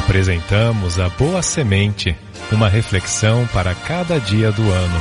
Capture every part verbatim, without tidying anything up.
Apresentamos a Boa Semente, uma reflexão para cada dia do ano.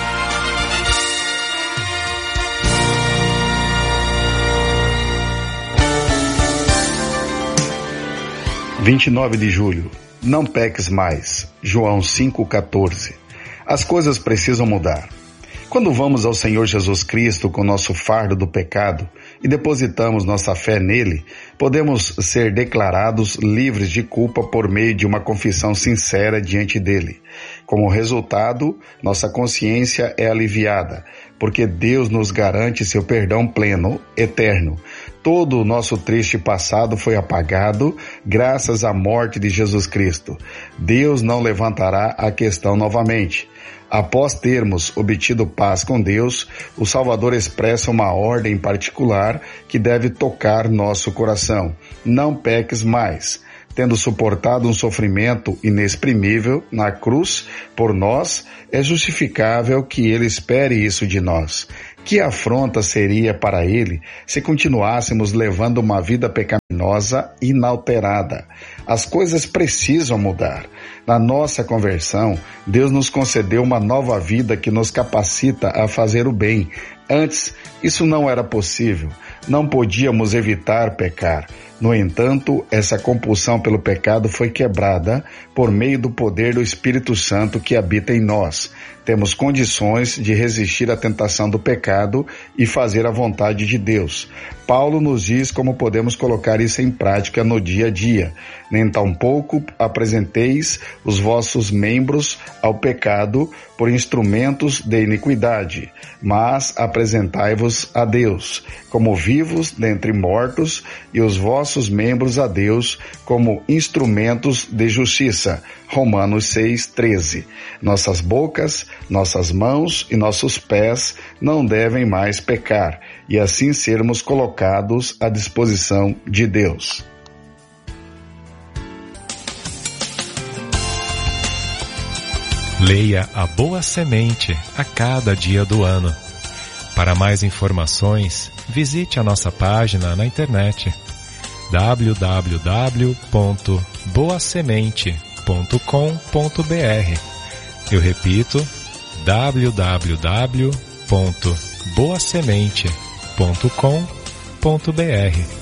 vinte e nove de julho. Não peques mais. João cinco, quatorze. As coisas precisam mudar. Quando vamos ao Senhor Jesus Cristo com nosso fardo do pecado e depositamos nossa fé nele, podemos ser declarados livres de culpa por meio de uma confissão sincera diante dele. Como resultado, nossa consciência é aliviada, porque Deus nos garante seu perdão pleno, eterno. Todo o nosso triste passado foi apagado graças à morte de Jesus Cristo. Deus não levantará a questão novamente. Após termos obtido paz com Deus, o Salvador expressa uma ordem particular que deve tocar nosso coração. Não peques mais. Tendo suportado um sofrimento inexprimível na cruz por nós, é justificável que ele espere isso de nós. Que afronta seria para ele se continuássemos levando uma vida pecaminosa inalterada? As coisas precisam mudar. Na nossa conversão, Deus nos concedeu uma nova vida que nos capacita a fazer o bem. Antes, isso não era possível. Não podíamos evitar pecar. No entanto, essa compulsão pelo pecado foi quebrada por meio do poder do Espírito Santo que habita em nós. Temos condições de resistir à tentação do pecado e fazer a vontade de Deus. Paulo nos diz como podemos colocar isso em prática no dia a dia. Nem tampouco apresenteis os vossos membros ao pecado por instrumentos de iniquidade, mas apresentai-vos a Deus como vivos dentre mortos e os vossos membros a Deus como instrumentos de justiça. Romanos seis, treze. Nossas bocas, nossas mãos e nossos pés não devem mais pecar e assim sermos colocados à disposição de Deus. Leia a Boa Semente a cada dia do ano. Para mais informações, visite a nossa página na internet w w w ponto boa semente ponto com ponto b r. Eu repito, w w w ponto boa semente ponto com ponto b r.